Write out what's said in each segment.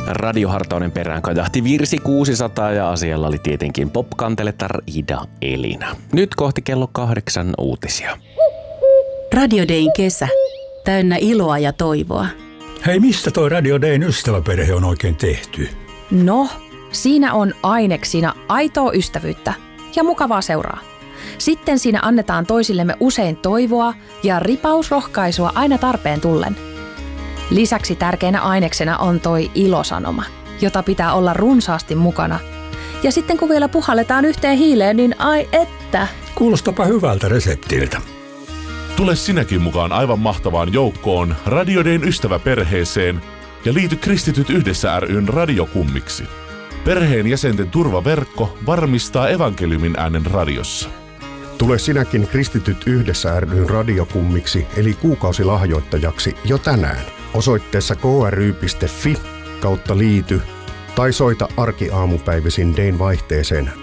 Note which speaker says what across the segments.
Speaker 1: Radio Hartaunen perään kajahti virsi 600 ja asialla oli tietenkin popkanteletar Ida Elina. Nyt kohti kello 8 uutisia.
Speaker 2: Radio Dayn kesä. Täynnä iloa ja toivoa.
Speaker 3: Hei, mistä toi Radio Dayn ystäväperhe on oikein tehty?
Speaker 4: No, siinä on aineksina aitoa ystävyyttä ja mukavaa seuraa. Sitten siinä annetaan toisillemme usein toivoa ja ripausrohkaisua aina tarpeen tullen. Lisäksi tärkeänä aineksena on toi ilosanoma, jota pitää olla runsaasti mukana. Ja sitten kun vielä puhalletaan yhteen hiileen, niin ai että!
Speaker 3: Kuulostapa hyvältä reseptiltä.
Speaker 5: Tule sinäkin mukaan aivan mahtavaan joukkoon Radio Dayn ystäväperheeseen ja liity Kristityt yhdessä ry:n radiokummiksi. Perheen jäsenten turvaverkko varmistaa evankeliumin äänen radiossa.
Speaker 6: Tule sinäkin Kristityt yhdessä ry:n radiokummiksi eli kuukausilahjoittajaksi jo tänään osoitteessa kry.fi/liity tai soita arkiaamupäivisin Dayn vaihteeseen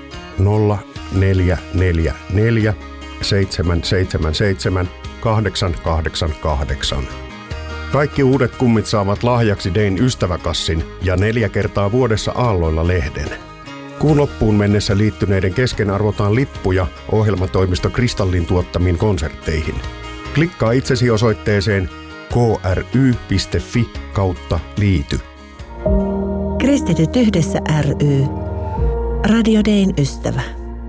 Speaker 6: 0444 777 888. Kaikki uudet kummit saavat lahjaksi Dayn ystäväkassin ja 4 kertaa vuodessa aalloilla -lehden. Kuun loppuun mennessä liittyneiden kesken arvotaan lippuja ohjelmatoimisto Kristallin tuottamiin konsertteihin. Klikkaa itsesi osoitteeseen kry.fi/liity.
Speaker 2: Kristityt yhdessä ry. Radio Dayn ystävä.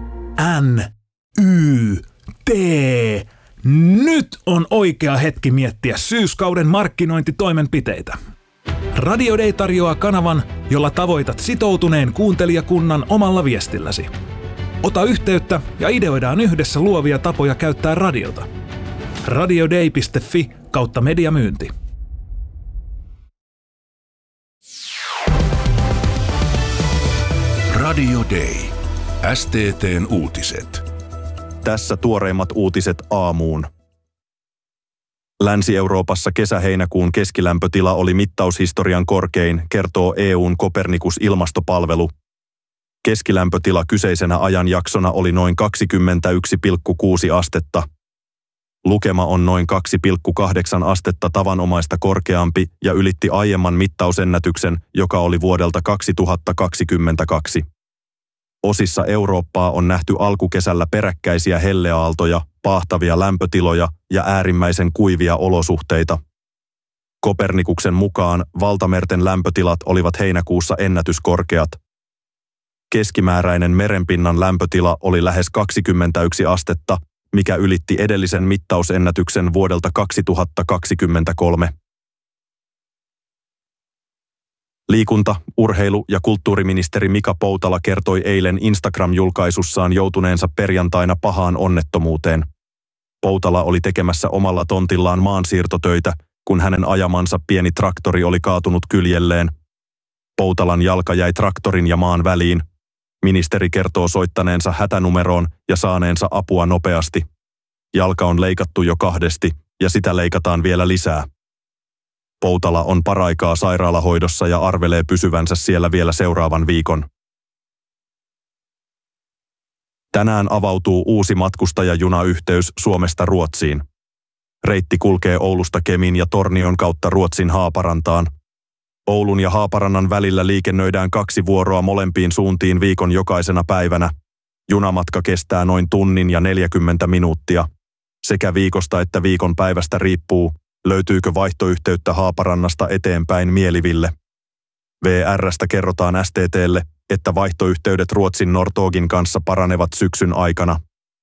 Speaker 7: NYT. Nyt on oikea hetki miettiä syyskauden markkinointitoimenpiteitä. Radio Day tarjoaa kanavan, jolla tavoitat sitoutuneen kuuntelijakunnan omalla viestilläsi. Ota yhteyttä ja ideoidaan yhdessä luovia tapoja käyttää radiota. radioday.fi/mediamyynti.
Speaker 8: Radio Day. STT:n uutiset.
Speaker 9: Tässä tuoreimmat uutiset aamuun. Länsi-Euroopassa kesä-heinäkuun keskilämpötila oli mittaushistorian korkein, kertoo EU:n Copernicus-ilmastopalvelu. Keskilämpötila kyseisenä ajanjaksona oli noin 21,6 astetta. Lukema on noin 2,8 astetta tavanomaista korkeampi ja ylitti aiemman mittausennätyksen, joka oli vuodelta 2022. Osissa Eurooppaa on nähty alkukesällä peräkkäisiä helleaaltoja, paahtavia lämpötiloja ja äärimmäisen kuivia olosuhteita. Kopernikuksen mukaan valtamerten lämpötilat olivat heinäkuussa ennätyskorkeat. Keskimääräinen merenpinnan lämpötila oli lähes 21 astetta, mikä ylitti edellisen mittausennätyksen vuodelta 2023. Liikunta-, urheilu- ja kulttuuriministeri Mika Poutala kertoi eilen Instagram-julkaisussaan joutuneensa perjantaina pahaan onnettomuuteen. Poutala oli tekemässä omalla tontillaan maansiirtotöitä, kun hänen ajamansa pieni traktori oli kaatunut kyljelleen. Poutalan jalka jäi traktorin ja maan väliin. Ministeri kertoo soittaneensa hätänumeroon ja saaneensa apua nopeasti. Jalka on leikattu jo 2 ja sitä leikataan vielä lisää. Poutala on paraikaa sairaalahoidossa ja arvelee pysyvänsä siellä vielä seuraavan viikon. Tänään avautuu uusi matkustajajunayhteys Suomesta Ruotsiin. Reitti kulkee Oulusta Kemin ja Tornion kautta Ruotsin Haaparantaan. Oulun ja Haaparannan välillä liikennöidään 2 vuoroa molempiin suuntiin viikon jokaisena päivänä. Junamatka kestää noin tunnin ja 40 minuuttia. Sekä viikosta että viikon päivästä riippuu, löytyykö vaihtoyhteyttä Haaparannasta eteenpäin mieliville. VR:stä kerrotaan STT:lle, että vaihtoyhteydet Ruotsin Norrtågin kanssa paranevat syksyn aikana.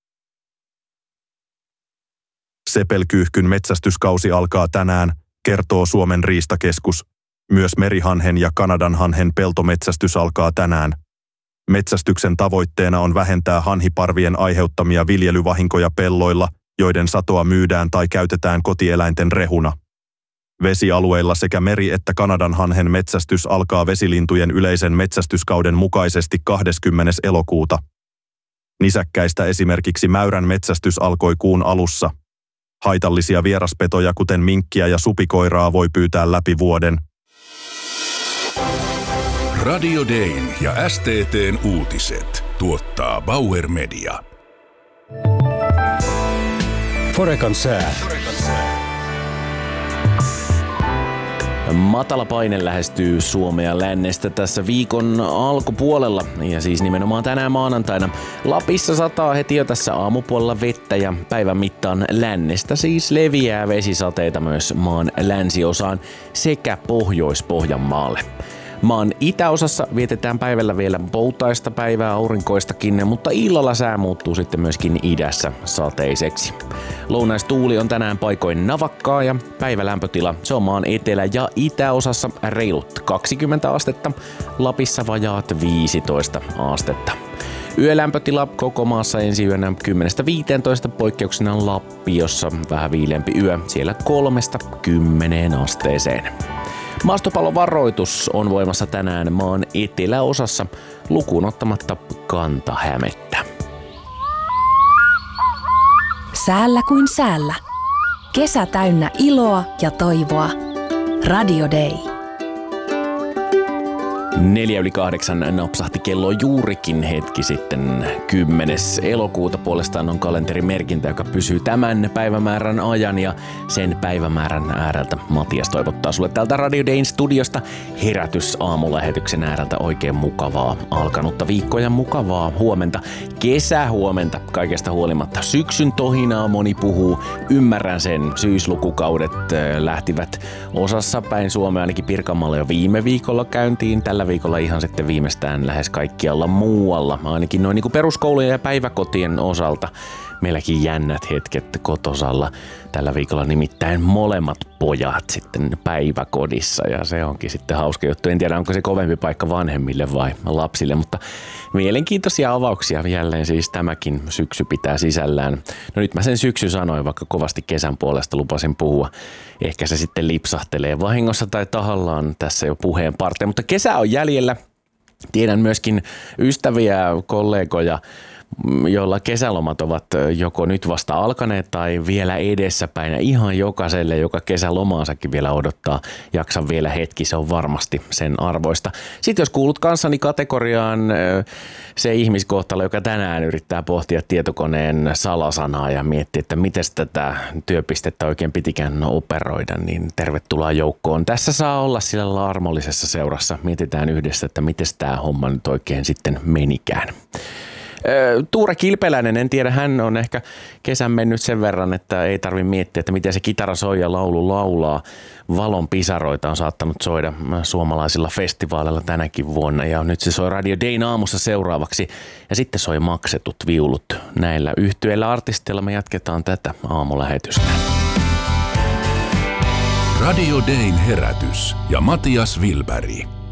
Speaker 9: Sepelkyyhkyn metsästyskausi alkaa tänään, kertoo Suomen riistakeskus. Myös merihanhen ja kanadanhanhen peltometsästys alkaa tänään. Metsästyksen tavoitteena on vähentää hanhiparvien aiheuttamia viljelyvahinkoja pelloilla, joiden satoa myydään tai käytetään kotieläinten rehuna. Vesialueilla sekä meri- että kanadanhanhen metsästys alkaa vesilintujen yleisen metsästyskauden mukaisesti 20. elokuuta. Nisäkkäistä esimerkiksi mäyrän metsästys alkoi kuun alussa. Haitallisia vieraspetoja kuten minkkiä ja supikoiraa voi pyytää läpi vuoden.
Speaker 8: Radio Dayn ja STT:n uutiset tuottaa Bauer Media.
Speaker 3: Forekan sää.
Speaker 1: Matala paine lähestyy Suomea lännestä tässä viikon alkupuolella ja siis nimenomaan tänään maanantaina. Lapissa sataa heti jo tässä aamupuolella vettä ja päivän mittaan lännestä siis leviää vesisateita myös maan länsiosaan sekä Pohjois-Pohjanmaalle. Maan itäosassa vietetään päivällä vielä poutaista päivää aurinkoistakin, mutta illalla sää muuttuu sitten myöskin idässä sateiseksi. Lounaistuuli on tänään paikoin navakkaa ja päivälämpötila se on maan etelä- ja itäosassa reilut 20 astetta, Lapissa vajaat 15 astetta. Yölämpötila koko maassa ensi yönä 10-15, poikkeuksena Lappi, jossa vähän viileämpi yö, siellä 3-10 asteeseen. Maastopallovaroitus on voimassa tänään maan eteläosassa lukuun ottamatta Kanta-Hämettä.
Speaker 4: Säällä kuin säällä. Kesä täynnä iloa ja toivoa. Radio Day.
Speaker 1: 7:04 napsahti kello juurikin hetki sitten. 10. elokuuta puolestaan on kalenterimerkintä, joka pysyy tämän päivämäärän ajan ja sen päivämäärän ääreltä Matias toivottaa sulle täältä Radio Dayn studiosta herätysaamulähetyksen ääreltä oikein mukavaa alkanutta viikkoa ja mukavaa huomenta, kesähuomenta kaikesta huolimatta. Syksyn tohinaa moni puhuu, ymmärrän sen, syyslukukaudet lähtivät osassa päin Suomea, ainakin Pirkanmaalla jo viime viikolla käyntiin, tällä viikolla ihan sitten viimeistään lähes kaikkialla muualla, ainakin noin niin kuin peruskoulujen ja päiväkotien osalta. Meilläkin jännät hetket kotosalla. Tällä viikolla nimittäin molemmat pojat sitten päiväkodissa ja se onkin sitten hauska juttu. En tiedä, onko se kovempi paikka vanhemmille vai lapsille, mutta mielenkiintoisia avauksia jälleen siis tämäkin syksy pitää sisällään. No nyt mä sen syksy sanoin, vaikka kovasti kesän puolesta lupasin puhua. Ehkä se sitten lipsahtelee vahingossa tai tahallaan tässä jo puheen parteen, mutta kesä on jäljellä. Tiedän myöskin ystäviä, kollegoja, joilla kesälomat ovat joko nyt vasta alkaneet tai vielä edessäpäin. Ja ihan jokaiselle, joka kesälomaansakin vielä odottaa, jaksan vielä hetki, se on varmasti sen arvoista. Sitten jos kuulut kanssani kategoriaan se ihmiskohtalo, joka tänään yrittää pohtia tietokoneen salasanaa ja miettiä, että miten tätä työpistettä oikein pitikään operoida, niin tervetuloa joukkoon. Tässä saa olla sillä armollisessa seurassa. Mietitään yhdessä, että miten tämä homma nyt oikein sitten menikään. Tuure Kilpeläinen, en tiedä, hän on ehkä kesän mennyt sen verran, että ei tarvitse miettiä, että miten se kitara soi ja laulu laulaa. Valon pisaroita on saattanut soida suomalaisilla festivaaleilla tänäkin vuonna ja nyt se soi Radio Dayn aamussa seuraavaksi ja sitten soi Maksetut viulut. Näillä yhtyeillä artisteilla me jatketaan tätä aamulähetystä.
Speaker 8: Radio Dayn herätys ja Matias Wilberg.